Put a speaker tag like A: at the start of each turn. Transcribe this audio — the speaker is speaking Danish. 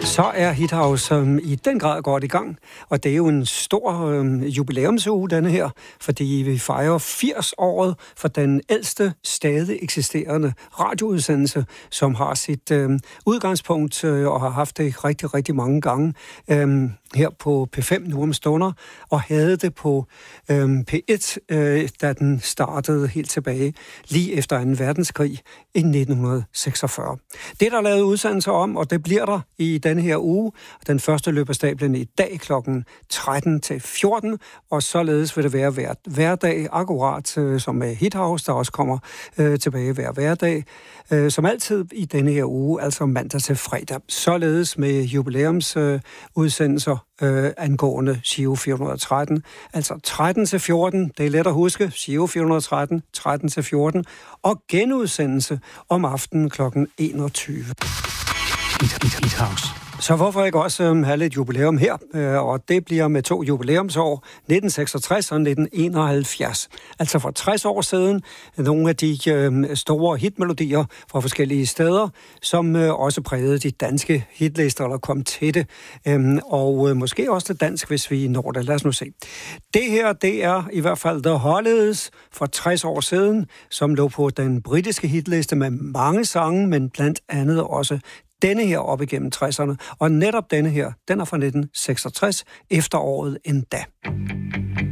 A: Så er Hithouse i den grad godt i gang, og det er jo en stor jubilæumsuge, denne her, fordi vi fejrer 80-året for den ældste stadig eksisterende radioudsendelse, som har sit udgangspunkt og har haft det rigtig, rigtig mange gange her på P5 nu om stunder, og havde det på P1, da den startede helt tilbage lige efter 2. verdenskrig i 1946. Det er der lavet udsendelser om, og det bliver der i denne her uge. Den første løber stablen i dag kl. 13 til 14, og således vil det være hver dag, akkurat som med Hithouse, der også kommer tilbage hver hverdag. Som altid i denne her uge, altså mandag til fredag. Således med jubilæumsudsendelser angående Giro 413. Altså 13 til 14, det er let at huske, Giro 413, 13 til 14, og genudsendelse om aftenen kl. 21. Hithouse. Så hvorfor ikke også have lidt jubilæum her? Og det bliver med 2 jubilæumsår, 1966 og 1971. Altså for 60 år siden, nogle af de store hitmelodier fra forskellige steder, som også prægede de danske hitlister, eller kom til det. Og måske også det dansk, hvis vi når det. Lad os nu se. Det her, det er i hvert fald The Hollies for 60 år siden, som lå på den britiske hitliste med mange sange, men blandt andet også denne her op igennem 60'erne, og netop denne her, den er fra 1966, efteråret endda.